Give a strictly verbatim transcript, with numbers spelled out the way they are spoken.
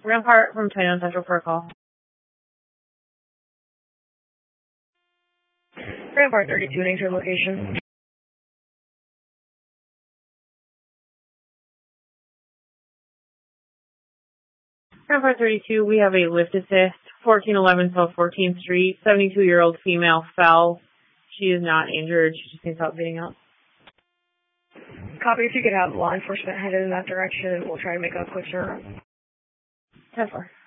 Rampart from China Central for a call. Rampart thirty-two, nature location. Rampart thirty-two, we have a lift assist, fourteen eleven South fourteenth Street, seventy-two-year-old female fell. She is not injured. She just needs help getting out. Copy. If you could have law enforcement headed in that direction, we'll try to make a quick turnaround. ten four.